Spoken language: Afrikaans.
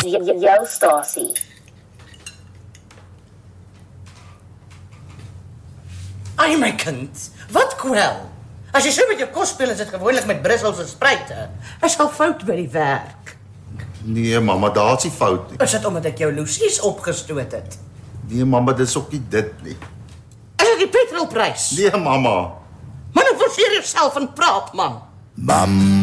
Jou stasie. Ai my kind, wat kwel? As jy so met jou kos speel, is dit gewoonlik met Brusselse spruite. Is al fout by die werk. Nee, mamma, daar's nie fout nie. Is dit omdat ek jou Lucies opgestoot het? Nee, mamma, dis ook nie dit nie. Is dit die petrolprys? Nee, mamma. Maar nou forceer jouself en praat, man. Mam.